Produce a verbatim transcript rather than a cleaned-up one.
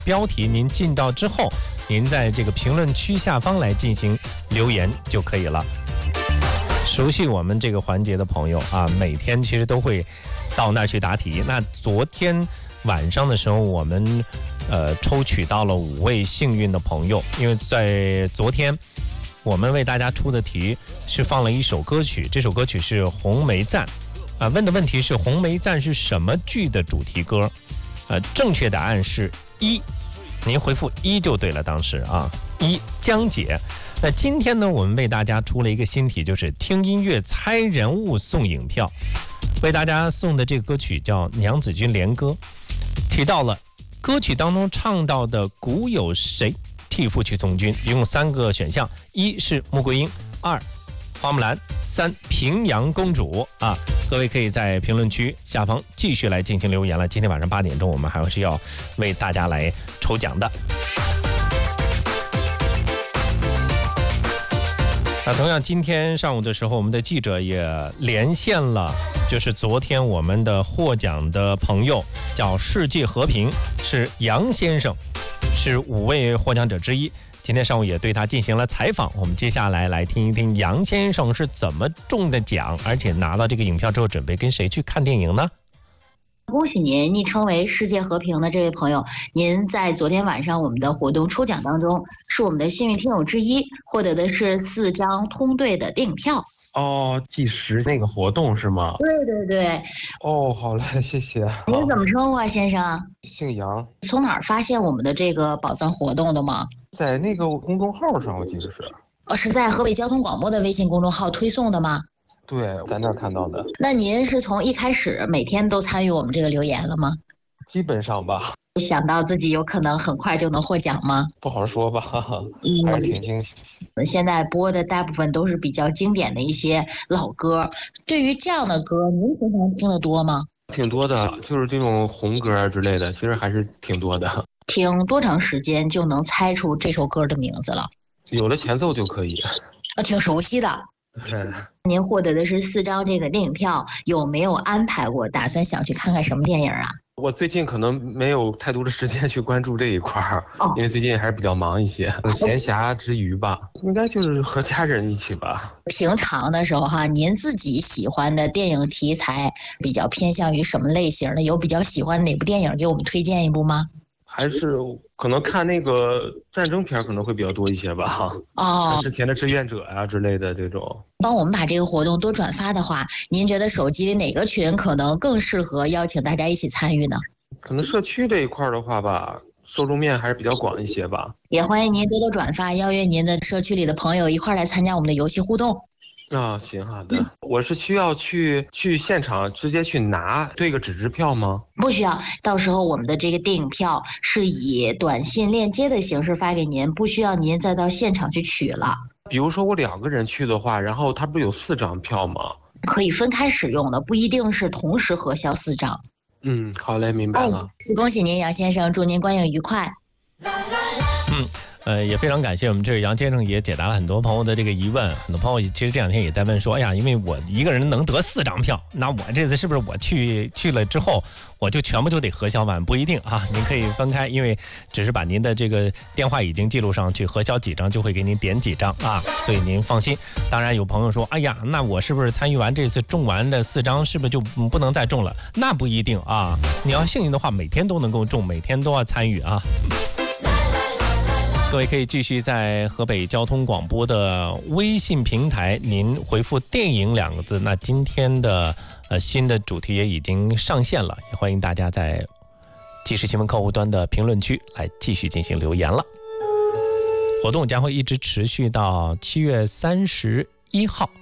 标题，您进到之后，您在这个评论区下方来进行留言就可以了。熟悉我们这个环节的朋友啊，每天其实都会到那儿去答题。那昨天晚上的时候，我们呃抽取到了五位幸运的朋友，因为在昨天我们为大家出的题是放了一首歌曲，这首歌曲是《红梅赞》啊，问的问题是《红梅赞》是什么剧的主题歌？呃，正确答案是一，您回复一就对了。当时啊，一江姐。那今天呢，我们为大家出了一个新题，就是听音乐猜人物送影票。为大家送的这个歌曲叫《娘子军连歌》，提到了歌曲当中唱到的古有谁替父去从军，一共三个选项：一是穆桂英，二花木兰，三平阳公主啊。各位可以在评论区下方继续来进行留言了。今天晚上八点钟，我们还是要为大家来抽奖的。那同样，今天上午的时候，我们的记者也连线了，就是昨天我们的获奖的朋友，叫世界和平，是杨先生，是五位获奖者之一。今天上午也对他进行了采访，我们接下来来听一听杨先生是怎么中的奖，而且拿到这个影票之后，准备跟谁去看电影呢？ 恭喜您，昵称为世界和平的这位朋友，您在昨天晚上我们的活动抽奖当中是我们的幸运听友之一，获得的是四张通兑的电影票。 哦，计时那个活动是吗？ 对对对。 哦，好嘞，谢谢。 您怎么称呼啊，先生？ 姓杨。 从哪儿发现我们的这个宝藏活动的吗？ 在那个公众号上，我记得是。 哦，是在河北交通广播的微信公众号推送的吗？ 对，在那儿看到的。 那您是从一开始每天都参与我们这个留言了吗？ 基本上吧。 想到自己有可能很快就能获奖吗？ 不好说吧， 嗯、 还是挺惊喜。 现在播的大部分都是比较经典的一些老歌，对于这样的歌，您平常听得多吗？ 挺多的，就是这种红歌之类的，其实还是挺多的。 听多长时间就能猜出这首歌的名字了？ 有了前奏就可以。 啊，挺熟悉的。 对。 您获得的是四张这个电影票，有没有安排过打算想去看看什么电影啊？ 我最近可能没有太多的时间去关注这一块儿， 哦、 因为最近还是比较忙一些。闲暇之余吧，应该就是和家人一起吧。 平常的时候哈，您自己喜欢的电影题材比较偏向于什么类型的？有比较喜欢哪部电影，给我们推荐一部吗？ 还是可能看那个战争片可能会比较多一些吧。 哦， 之前的志愿者啊之类的这种。 帮我们把这个活动多转发的话，您觉得手机里哪个群可能更适合邀请大家一起参与呢？ 可能社区这一块的话吧，受众面还是比较广一些吧。 也欢迎您多多转发，邀约您的社区里的朋友一块来参加我们的游戏互动。 啊，行，好的。我是需要去去现场直接去拿对个纸质票吗？ 不需要，到时候我们的这个电影票是以短信链接的形式发给您，不需要您再到现场去取了。 比如说我两个人去的话，然后它不是有四张票吗？ 可以分开使用的，不一定是同时核销四张。 嗯，好嘞，明白了。 哦、恭喜您，杨先生，祝您观影愉快。 嗯。呃，也非常感谢我们这位杨先生也解答了很多朋友的这个疑问。很多朋友其实这两天也在问说，哎呀，因为我一个人能得四张票，那我这次是不是我去去了之后，我就全部就得核销完？不一定啊，您可以分开，因为只是把您的这个电话已经记录上去，核销几张就会给您点几张啊，所以您放心。当然有朋友说，哎呀，那我是不是参与完这次中完的四张，是不是就不能再中了？那不一定啊，你要幸运的话，每天都能够中，每天都要参与啊。各位可以继续在河北交通广播的微信平台，您回复电影两个字。那今天的呃新的主题也已经上线了，也欢迎大家在即时新闻客户端的评论区来继续进行留言了。活动将会一直持续到七月三十一号。